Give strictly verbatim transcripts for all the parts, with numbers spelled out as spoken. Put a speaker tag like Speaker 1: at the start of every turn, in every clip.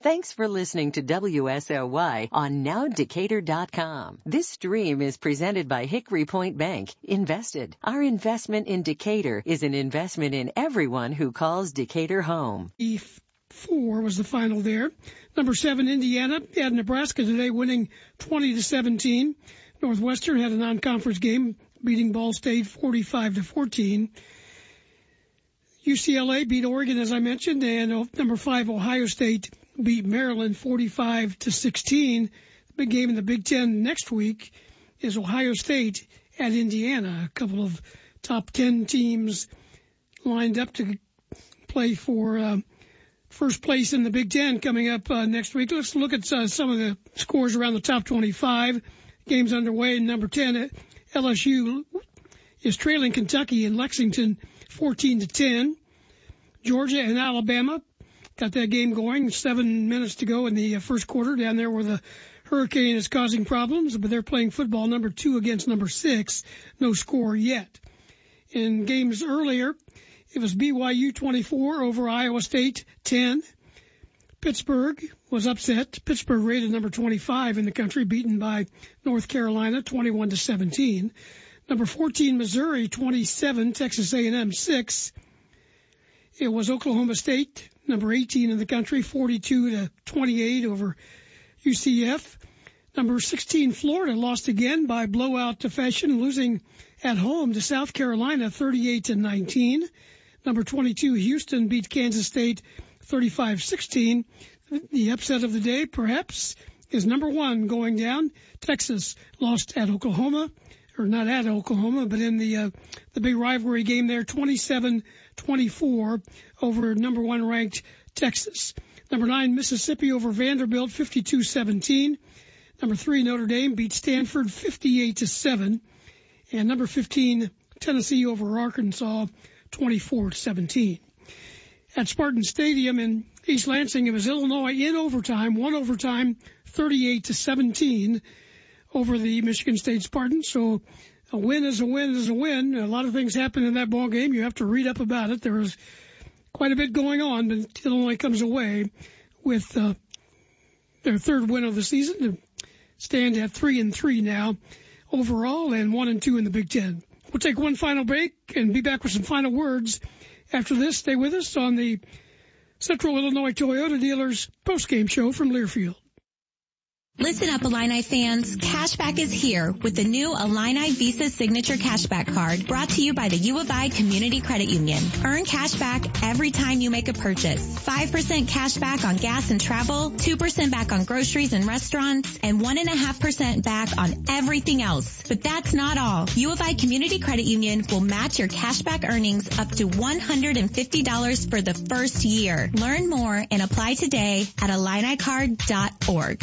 Speaker 1: Thanks for listening to W S L Y on now decatur dot com. This stream is presented by Hickory Point Bank. Invested. Our investment in Decatur is an investment in everyone who calls Decatur home.
Speaker 2: Four was the final there. Number seven, Indiana, at Nebraska today, winning twenty to seventeen. Northwestern had a non-conference game, beating Ball State forty-five to fourteen. U C L A beat Oregon, as I mentioned, and number five, Ohio State beat Maryland forty-five to sixteen. The big game in the Big Ten next week is Ohio State at Indiana. A couple of top ten teams lined up to play for uh, first place in the Big Ten coming up uh, next week. Let's look at uh, some of the scores around the top twenty-five. Games underway. Number ten, L S U is trailing Kentucky in Lexington fourteen to ten. Georgia and Alabama got that game going. Seven minutes to go in the first quarter down there where the hurricane is causing problems, but they're playing football. Number two against number six. No score yet. In games earlier, it was B Y U twenty-four over Iowa State ten. Pittsburgh was upset. Pittsburgh rated number twenty-five in the country, beaten by North Carolina twenty-one to seventeen. Number fourteen, Missouri twenty-seven, Texas A and M six. It was Oklahoma State, number eighteen in the country, forty-two to twenty-eight over U C F. Number sixteen, Florida lost again by blowout fashion, losing at home to South Carolina thirty-eight to nineteen. Number twenty-two, Houston beat Kansas State thirty-five sixteen. The upset of the day, perhaps, is number one going down. Texas lost at Oklahoma, or not at Oklahoma, but in the uh, the big rivalry game there, twenty-seven twenty-four over number one ranked Texas. Number nine, Mississippi over Vanderbilt, fifty-two seventeen. Number three, Notre Dame beat Stanford fifty-eight to seven. And number fifteen, Tennessee over Arkansas, twenty-four to seventeen. At Spartan Stadium in East Lansing, it was Illinois in overtime, one overtime, thirty-eight to seventeen over the Michigan State Spartans. So a win is a win is a win. A lot of things happened in that ball game. You have to read up about it. There was quite a bit going on, but Illinois comes away with uh, their third win of the season to stand at three and three now overall, and one and two in the Big Ten. We'll take one final break and be back with some final words. After this, stay with us on the Central Illinois Toyota Dealers postgame show from Learfield.
Speaker 3: Listen up, Illini fans. Cashback is here with the new Illini Visa Signature Cashback Card brought to you by the U of I Community Credit Union. Earn cashback every time you make a purchase. five percent cashback on gas and travel, two percent back on groceries and restaurants, and one point five percent back on everything else. But that's not all. U of I Community Credit Union will match your cashback earnings up to one hundred fifty dollars for the first year. Learn more and apply today at illini card dot org.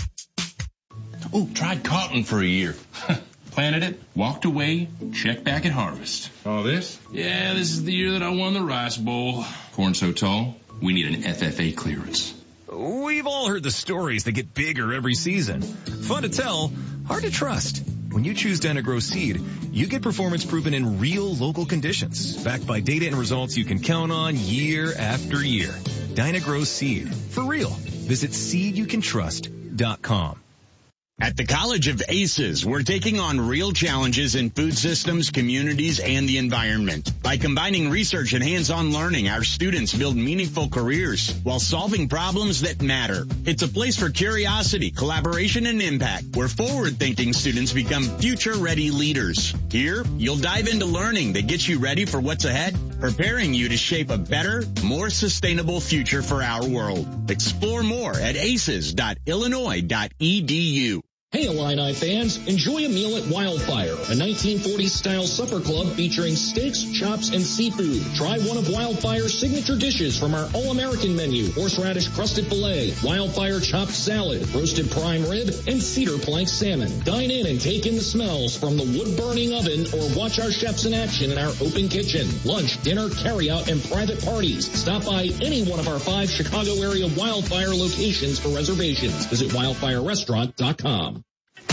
Speaker 4: Oh, tried cotton for a year. Planted it, walked away, checked back at harvest.
Speaker 5: All this?
Speaker 4: Yeah, this is the year that I won the Rice Bowl. Corn so tall, we need an F F A clearance.
Speaker 6: We've all heard the stories that get bigger every season. Fun to tell, hard to trust. When you choose Dyna-Gro Seed, you get performance proven in real local conditions, backed by data and results you can count on year after year. Dyna-Gro Seed. For real. Visit seed you can trust dot com.
Speaker 7: At the College of Aces, we're taking on real challenges in food systems, communities, and the environment. By combining research and hands-on learning, our students build meaningful careers while solving problems that matter. It's a place for curiosity, collaboration, and impact, where forward-thinking students become future-ready leaders. Here, you'll dive into learning that gets you ready for what's ahead, preparing you to shape a better, more sustainable future for our world. Explore more at aces dot illinois dot e d u.
Speaker 8: Hey Illini fans, enjoy a meal at Wildfire, a nineteen forties style supper club featuring steaks, chops, and seafood. Try one of Wildfire's signature dishes from our all-American menu: horseradish crusted filet, Wildfire chopped salad, roasted prime rib, and cedar plank salmon. Dine in and take in the smells from the wood-burning oven, or watch our chefs in action in our open kitchen. Lunch, dinner, carry-out, and private parties. Stop by any one of our five Chicago area Wildfire locations for reservations. Visit wildfire restaurant dot com.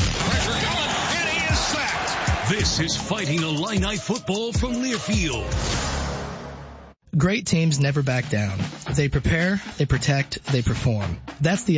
Speaker 9: This is Fighting Illini football from Learfield.
Speaker 10: Great teams never back down. They prepare, they protect, they perform. That's the